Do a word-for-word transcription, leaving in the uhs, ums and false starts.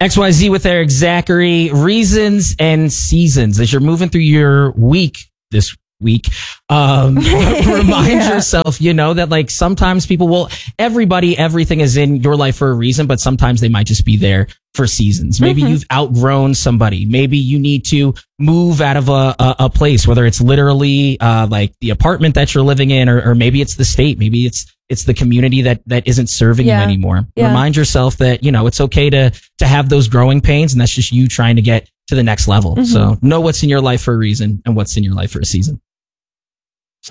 X Y Z with Eric Zachary, reasons and seasons. As you're moving through your week this week, um, remind yeah. yourself, you know, that like sometimes people will, everybody, everything is in your life for a reason, but sometimes they might just be there for seasons. Maybe mm-hmm. you've outgrown somebody. Maybe you need to move out of a, a, a place, whether it's literally, uh, like the apartment that you're living in, or, or maybe it's the state. Maybe it's, it's the community that, that isn't serving yeah. you anymore. Yeah. Remind yourself that, you know, it's okay to, to have those growing pains, and that's just you trying to get to the next level. Mm-hmm. So know what's in your life for a reason and what's in your life for a season.